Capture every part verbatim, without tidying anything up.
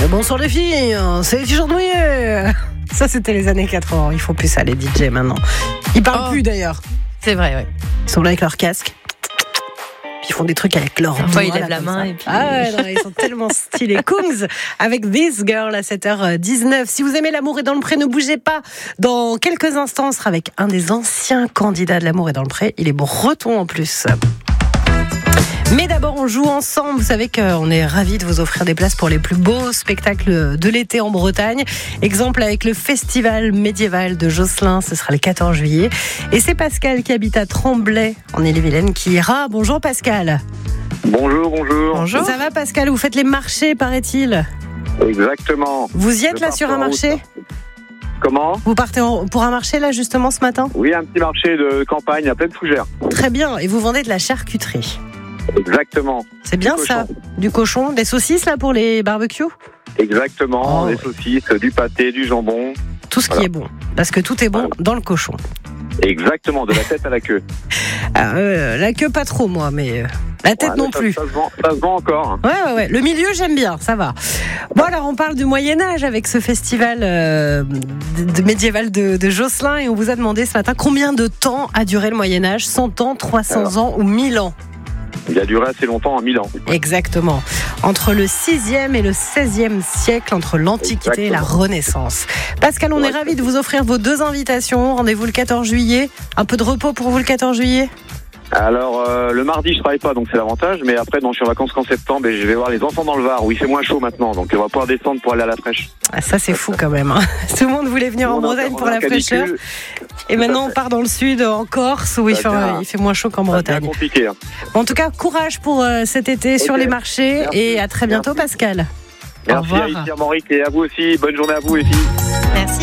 Bonsoir les filles, c'est aujourd'hui. Ça c'était les années quatre-vingts, il faut plus ça les D J maintenant. Ils parlent oh. plus d'ailleurs. C'est vrai, ouais. Ils sont là avec leur casque. Puis ils font des trucs avec leur doigt. Ils lèvent la main et puis... Ah ouais, non, ils sont tellement stylés. Kungs avec This Girl à sept heures dix-neuf. Si vous aimez L'amour est dans le pré, ne bougez pas. Dans quelques instants, on sera avec un des anciens candidats de L'amour est dans le pré. Il est breton en plus. Mais d'abord, on joue ensemble. Vous savez qu'on est ravis de vous offrir des places pour les plus beaux spectacles de l'été en Bretagne. Exemple avec le Festival médiéval de Josselin, ce sera le quatorze juillet. Et c'est Pascal qui habite à Tremblay, en Ille-et-Vilaine, qui ira. Bonjour Pascal. Bonjour, bonjour. Bonjour. Ça va Pascal, vous faites les marchés, paraît-il? Exactement. Vous y êtes Je là sur un marché route. Comment ? Vous partez en, pour un marché là justement ce matin ? Oui, un petit marché de campagne à pleine fougère. Très bien, et vous vendez de la charcuterie ? Exactement. C'est bien du ça, du cochon, des saucisses là pour les barbecues ? Exactement, oh. des saucisses, du pâté, du jambon. Tout ce voilà. qui est bon, parce que tout est bon voilà. dans le cochon. Exactement, de la tête à la queue. Ah, euh, la queue pas trop moi, mais euh, la tête ouais, non ça, plus. Ça se vend, ça se vend encore. Ouais, ouais, ouais. Le milieu j'aime bien, ça va. Bon alors on parle du Moyen-Âge avec ce festival euh, de, de médiéval de, de Josselin et on vous a demandé ce matin combien de temps a duré le Moyen-Âge ? cent ans, trois cents alors. ans ou mille ans ? Il a duré assez longtemps, en mille ans. Exactement. Entre le sixième et le seizième siècle, entre l'Antiquité Exactement. et la Renaissance. Pascal, on ouais. est ravis de vous offrir vos deux invitations. Rendez-vous le quatorze juillet. Un peu de repos pour vous le quatorze juillet ? Alors, euh, le mardi, je travaille pas, donc c'est l'avantage. Mais après, donc, je suis en vacances qu'en septembre et je vais voir les enfants dans le Var, où il fait moins chaud maintenant. Donc, on va pouvoir descendre pour aller à la fraîche. Ah, ça, c'est fou quand même. Hein. Tout le monde voulait venir en Bretagne pour la fraîcheur. Et maintenant, on part dans le sud, en Corse, où il fait, il fait moins chaud qu'en Bretagne. C'est compliqué. Hein. Bon, en tout cas, courage pour euh, cet été okay. sur les marchés. Merci. Et à très bientôt, Merci. Pascal. Merci Au revoir. à Ici, à Mauric, et à vous aussi. Bonne journée à vous, les filles. Merci.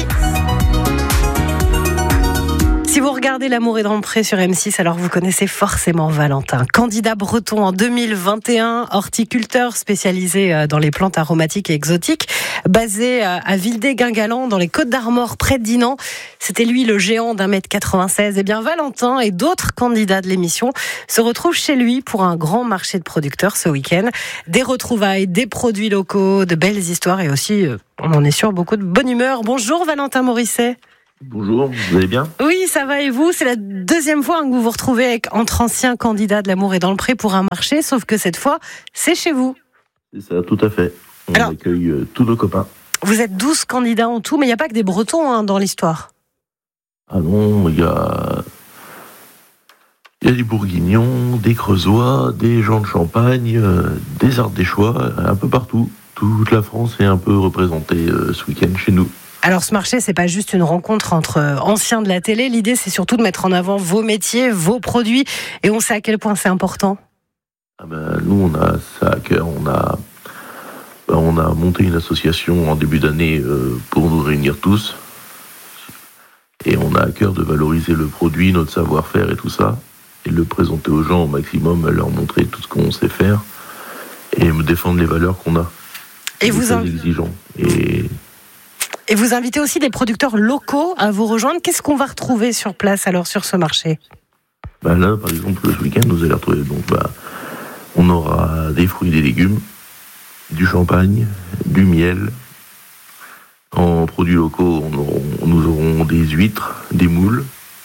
Si vous regardez L'amour est dans le pré sur M six, alors vous connaissez forcément Valentin. Candidat breton en deux mille vingt et un, horticulteur spécialisé dans les plantes aromatiques et exotiques, basé à Vildé-Guingalan dans les Côtes-d'Armor près de Dinan. C'était lui le géant d'un mètre quatre-vingt-seize. Eh bien Valentin et d'autres candidats de l'émission se retrouvent chez lui pour un grand marché de producteurs ce week-end. Des retrouvailles, des produits locaux, de belles histoires et aussi, on en est sûr, beaucoup de bonne humeur. Bonjour Valentin Morisset. Bonjour, vous allez bien ? Oui, ça va et vous ? C'est la deuxième fois que vous vous retrouvez avec, entre anciens candidats de L'amour est dans le pré pour un marché, sauf que cette fois, c'est chez vous. C'est ça, tout à fait. On Alors, accueille euh, tous nos copains. Vous êtes douze candidats en tout, mais il n'y a pas que des Bretons hein, dans l'histoire. Ah non, il y a... Il y a des Bourguignons, des Creusois, des gens de Champagne, euh, des Ardéchois, un peu partout. Toute la France est un peu représentée euh, ce week-end chez nous. Alors ce marché, c'est pas juste une rencontre entre anciens de la télé. L'idée, c'est surtout de mettre en avant vos métiers, vos produits. Et on sait à quel point c'est important. Ah ben, nous, on a ça à cœur. On a, on a monté une association en début d'année euh, pour nous réunir tous. Et on a à cœur de valoriser le produit, notre savoir-faire et tout ça. Et le présenter aux gens au maximum, leur montrer tout ce qu'on sait faire. Et me défendre les valeurs qu'on a. Et vous en... exigeants. Et... Et vous invitez aussi des producteurs locaux à vous rejoindre. Qu'est-ce qu'on va retrouver sur place alors sur ce marché ? Bah là, par exemple, ce week-end, vous allez retrouver. Donc, bah, on aura des fruits et des légumes, du champagne, du miel. En produits locaux, on aura, nous aurons des huîtres, des moules,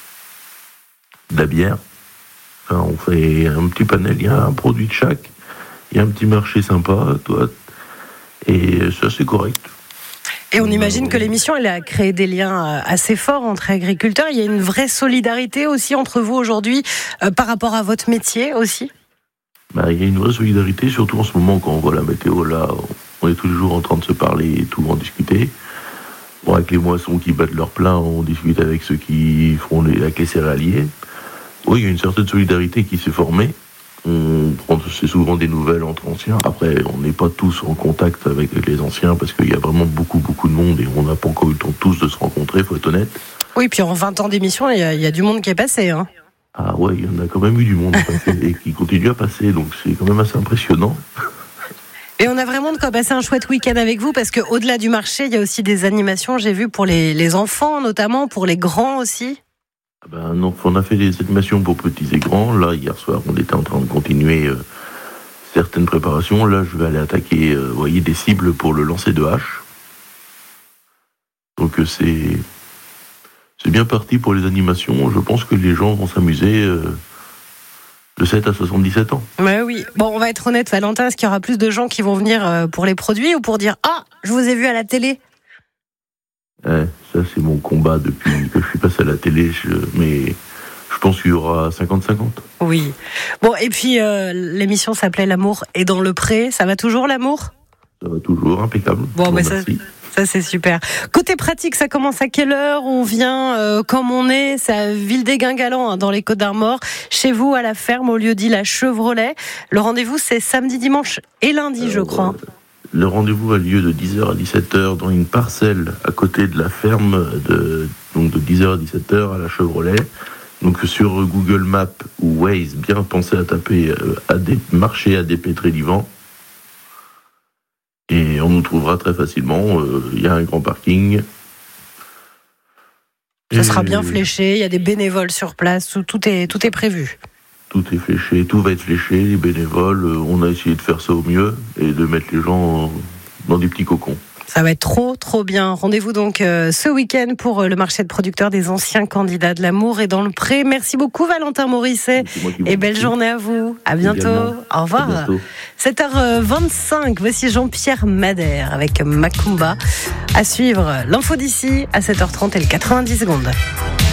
de la bière. Enfin, on fait un petit panel. Il y a un produit de chaque. Il y a un petit marché sympa, toi. Et ça, c'est correct. Et on imagine que l'émission, elle a créé des liens assez forts entre agriculteurs. Il y a une vraie solidarité aussi entre vous aujourd'hui euh, par rapport à votre métier aussi. Bah, il y a une vraie solidarité, surtout en ce moment quand on voit la météo là, on est tous les jours en train de se parler et tout, en discuter. Bon, avec les moissons qui battent leur plein, on discute avec ceux qui font les, avec les céréaliers. Oui, il y a une certaine solidarité qui s'est formée. On prend c'est souvent des nouvelles entre anciens. Après, on n'est pas tous en contact avec les anciens parce qu'il y a vraiment beaucoup, beaucoup de monde et on n'a pas encore eu le temps tous de se rencontrer, il faut être honnête. Oui, puis en vingt ans d'émission, il y a, il y a du monde qui est passé. Hein. Ah ouais, il y en a quand même eu du monde passé et qui continue à passer, donc c'est quand même assez impressionnant. Et on a vraiment de quoi passer un chouette week-end avec vous parce qu'au-delà du marché, il y a aussi des animations, j'ai vu, pour les, les enfants notamment, pour les grands aussi. Ben non, on a fait des animations pour petits et grands. Là, hier soir, on était en train de continuer. Euh, certaines préparations. Là, je vais aller attaquer, euh, vous voyez, des cibles pour le lancer de hache. Donc, euh, c'est, c'est bien parti pour les animations. Je pense que les gens vont s'amuser euh, de sept à soixante-dix-sept ans. Ouais, oui. Bon, on va être honnête, Valentin, est-ce qu'il y aura plus de gens qui vont venir euh, pour les produits ou pour dire « Ah, je vous ai vu à la télé ». Ouais, ça, c'est mon combat depuis que je suis passé à la télé. Je, mais je pense qu'il y aura cinquante cinquante. Oui. Bon, et puis, euh, l'émission s'appelait « L'amour est dans le pré ». Ça va toujours, l'amour ? Ça va toujours, impeccable. Bon, mais ça, merci. ça, c'est super. Côté pratique, ça commence à quelle heure ? On vient euh, comme on est, c'est à Ville-des-Guingalans, hein, dans les Côtes-d'Armor. Chez vous, à la ferme, au lieu dit la Chevrolet. Le rendez-vous, c'est samedi, dimanche et lundi, Alors, je crois. Euh... Le rendez-vous a lieu de dix heures à dix-sept heures dans une parcelle à côté de la ferme, de, donc de dix heures à dix-sept heures à la Chevrolet. Donc sur Google Maps ou Waze, bien pensez à taper euh, à des marchés à Dépêtré-Livan. Et on nous trouvera très facilement. Il euh, y a un grand parking. Ça Et... sera bien fléché, il y a des bénévoles sur place, tout, tout, est, tout est prévu. Tout est fléché, tout va être fléché, les bénévoles, on a essayé de faire ça au mieux et de mettre les gens dans des petits cocons. Ça va être trop, trop bien. Rendez-vous donc euh, ce week-end pour euh, le marché de producteurs des anciens candidats de l'amour et dans le pré. Merci beaucoup Valentin Morisset et belle journée à vous. À bientôt. Également. Au revoir. Bientôt. sept heures vingt-cinq, voici Jean-Pierre Madère avec Macumba. À suivre l'info d'ici à sept heures trente et le quatre-vingt-dix secondes.